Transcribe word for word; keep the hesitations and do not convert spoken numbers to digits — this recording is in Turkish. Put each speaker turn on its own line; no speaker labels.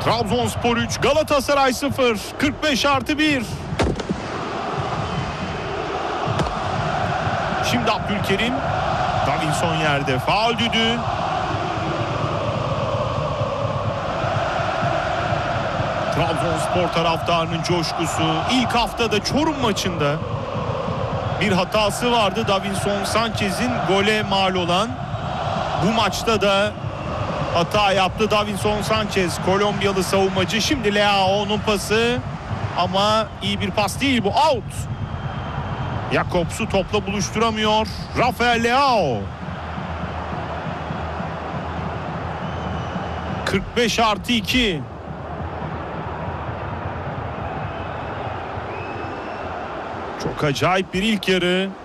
Trabzonspor üç, Galatasaray sıfır. kırk beş artı bir. Şimdi Abdülkerim. Davinson yerde. Faul düdüğü. Trabzonspor taraftarının coşkusu. İlk haftada Çorum maçında bir hatası vardı Davinson Sanchez'in, gole mal olan. Bu maçta da hata yaptı Davinson Sanchez, Kolombiyalı savunmacı. Şimdi Leao'nun pası ama iyi bir pas değil bu, out. Jakobs'u topla buluşturamıyor Rafael Leao. kırk beş artı iki. Çok acayip bir ilk yarı.